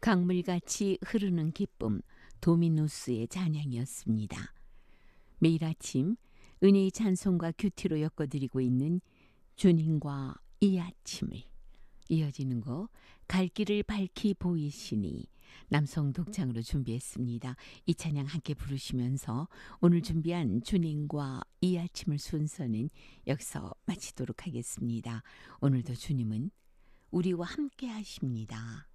강물같이 흐르는 기쁨, 도미누스의 찬양이었습니다. 매일 아침 은혜의 찬송과 큐티로 엮어드리고 있는 주님과 이 아침을, 이어지는 곡 갈 길을 밝히 보이시니 남성 독창으로 준비했습니다. 이 찬양 함께 부르시면서 오늘 준비한 주님과 이 아침을 순서는 여기서 마치도록 하겠습니다. 오늘도 주님은 우리와 함께 하십니다.